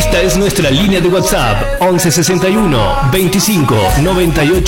Esta es nuestra línea de WhatsApp 1161 25 98